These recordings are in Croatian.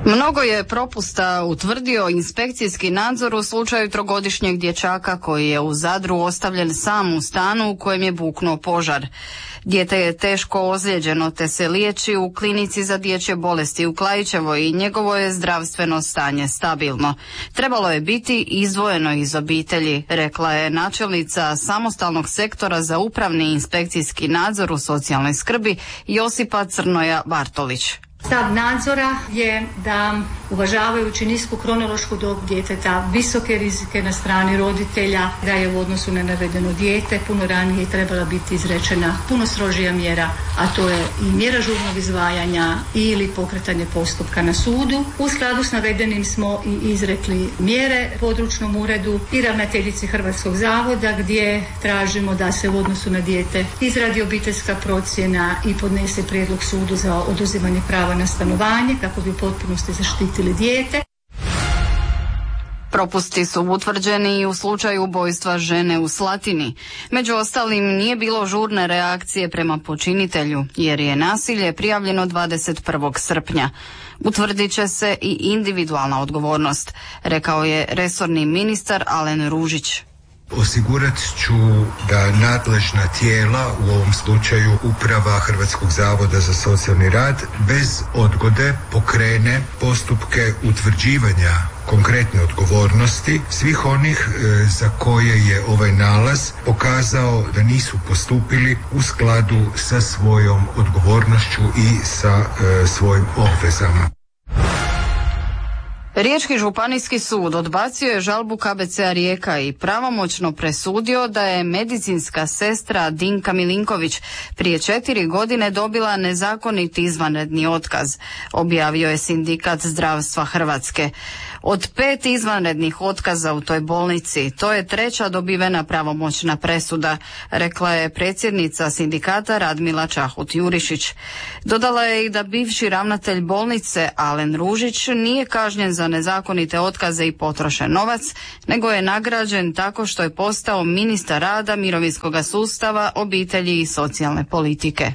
Mnogo je propusta utvrdio inspekcijski nadzor u slučaju trogodišnjeg dječaka koji je u Zadru ostavljen sam u stanu u kojem je buknuo požar. Dijete je teško ozlijeđeno te se liječi u klinici za dječje bolesti u Klaićevoj i njegovo je zdravstveno stanje stabilno. Trebalo je biti izdvojeno iz obitelji, rekla je načelnica samostalnog sektora za upravni i inspekcijski nadzor u socijalnoj skrbi Josipa Crnoja Bartolić. Stav nadzora je da uvažavajući nisku kronološku dob djeteta, visoke rizike na strani roditelja, da je u odnosu na navedeno dijete puno ranije trebala biti izrečena puno strožija mjera, a to je i mjera žurnog izdvajanja ili pokretanje postupka na sudu. U skladu s navedenim smo i izrekli mjere područnom uredu i ravnateljici Hrvatskog zavoda gdje tražimo da se u odnosu na dijete izradi obiteljska procjena i podnese prijedlog sudu za oduzimanje prava na stanovanje kako bi u potpunosti zaštitili dijete. Propusti su utvrđeni i u slučaju ubojstva žene u Slatini. Među ostalim nije bilo žurne reakcije prema počinitelju jer je nasilje prijavljeno 21. srpnja. Utvrdit će se i individualna odgovornost, rekao je resorni ministar Alen Ružić. Osigurat ću da nadležna tijela, u ovom slučaju Uprava Hrvatskog zavoda za socijalni rad, bez odgode pokrene postupke utvrđivanja konkretne odgovornosti svih onih za koje je ovaj nalaz pokazao da nisu postupili u skladu sa svojom odgovornošću i sa svojim obvezama. Riječki županijski sud odbacio je žalbu KBC-a Rijeka i pravomoćno presudio da je medicinska sestra Dinka Milinković prije 4 godine dobila nezakonit izvanredni otkaz, objavio je Sindikat zdravstva Hrvatske. Od 5 izvanrednih otkaza u toj bolnici, to je 3. dobivena pravomoćna presuda, rekla je predsjednica sindikata Radmila Čahut-Jurišić. Dodala je i da bivši ravnatelj bolnice Alen Ružić nije kažnjen za nezakonite otkaze i potrošen novac, nego je nagrađen tako što je postao ministar rada, mirovinskog sustava, obitelji i socijalne politike.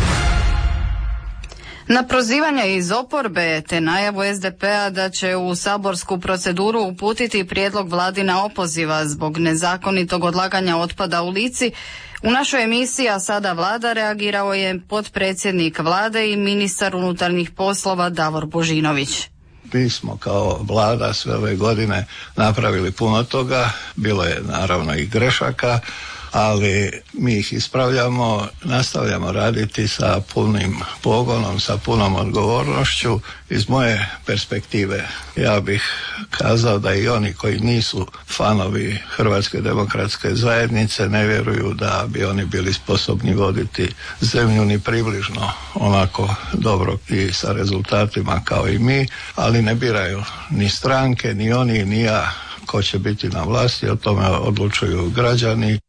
Na prozivanje iz oporbe te najavu SDP-a da će u saborsku proceduru uputiti prijedlog vladina opoziva zbog nezakonitog odlaganja otpada u Lici, u našoj emisiji A sada vlada reagirao je potpredsjednik vlade i ministar unutarnjih poslova Davor Božinović. Mi smo kao vlada sve ove godine napravili puno toga, bilo je naravno i grešaka, ali mi ih ispravljamo, nastavljamo raditi sa punim pogonom, sa punom odgovornošću. Iz moje perspektive ja bih kazao da i oni koji nisu fanovi Hrvatske demokratske zajednice ne vjeruju da bi oni bili sposobni voditi zemlju ni približno onako dobro i sa rezultatima kao i mi, ali ne biraju ni stranke, ni oni, ni ja ko će biti na vlasti, o tome odlučuju građani.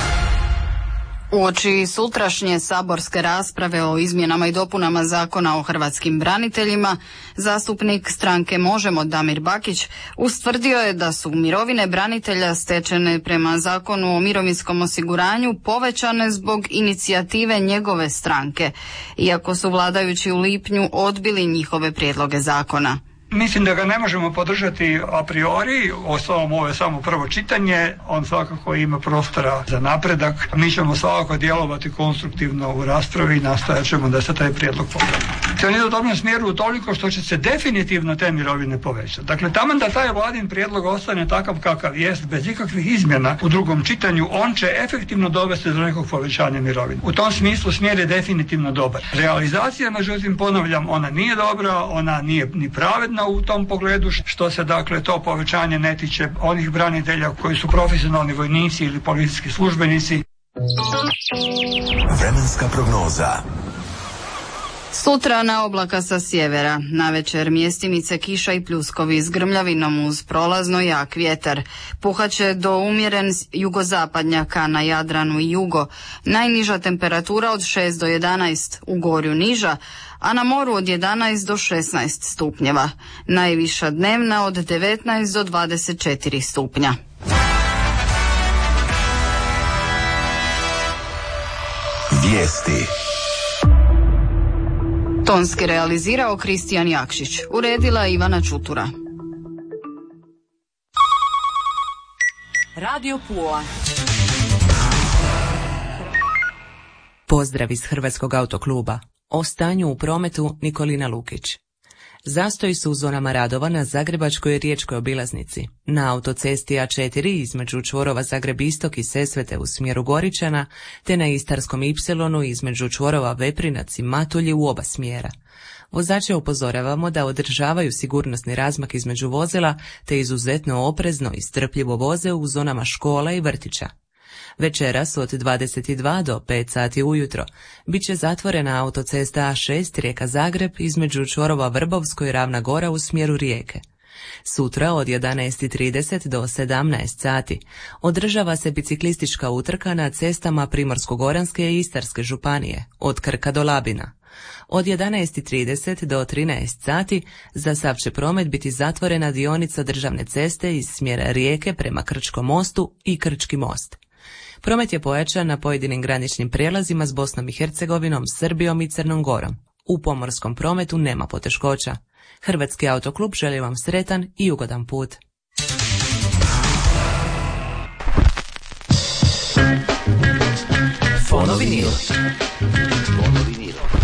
Uoči sutrašnje saborske rasprave o izmjenama i dopunama Zakona o hrvatskim braniteljima, zastupnik stranke Možemo Damir Bakić ustvrdio je da su mirovine branitelja stečene prema Zakonu o mirovinskom osiguranju povećane zbog inicijative njegove stranke, iako su vladajući u lipnju odbili njihove prijedloge zakona. Mislim da ga ne možemo podržati a priori, osnovom ovo je samo prvo čitanje, on svakako ima prostora za napredak. Mi ćemo svakako djelovati konstruktivno u raspravi i nastojat ćemo da se taj prijedlog popravi. On ide u dobrom smjeru utoliko što će se definitivno te mirovine povećati. Dakle, taman da taj vladin prijedlog ostane takav kakav jest, bez ikakvih izmjena u drugom čitanju, on će efektivno dovesti do nekog povećanja mirovina. U tom smislu smjer je definitivno dobar. Realizacija, međutim, ponavljam, ona nije dobra, ona nije ni pravedna u tom pogledu, što se dakle to povećanje ne tiče onih branitelja koji su profesionalni vojnici ili policijski službenici. Vremenska prognoza. Sutra na oblaka sa sjevera, navečer mjestimice kiša i pljuskovi s grmljavinom uz prolazno jak vjetar. Puhaće do umjeren jugozapadnjaka na Jadranu i jugo. Najniža temperatura od 6 do 11, u Gorju niža, a na moru od 11 do 16 stupnjeva. Najviša dnevna od 19 do 24 stupnja. Vijesti. Tonski realizirao Kristijan Jakšić, uredila Ivana Čutura. Radio Pula. Pozdrav iz Hrvatskog autokluba. O stanju u prometu Nikolina Lukić. Zastoji su u zonama radova na Zagrebačkoj i Riječkoj obilaznici, na autocesti A4 između čvorova Zagreb-Istok i Sesvete u smjeru Goričana, te na Istarskom Ipsilonu između čvorova Veprinac i Matulji u oba smjera. Vozače upozoravamo da održavaju sigurnosni razmak između vozila, te izuzetno oprezno i strpljivo voze u zonama škola i vrtića. Večeras od 22 do 5 sati ujutro bit će zatvorena autocesta A6 Rijeka-Zagreb između čvorova Vrbovsko i Ravna Gora u smjeru Rijeke. Sutra od 11:30 do 17 sati održava se biciklistička utrka na cestama Primorsko-goranske i Istarske županije, od Krka do Labina. Od 11:30 do 13 sati za sav će promet biti zatvorena dionica državne ceste iz smjera Rijeke prema Krčkom mostu i Krčki most. Promet je pojačan na pojedinim graničnim prijelazima s Bosnom i Hercegovinom, Srbijom i Crnom Gorom. U pomorskom prometu nema poteškoća. Hrvatski autoklub želi vam sretan i ugodan put. Fono vinil.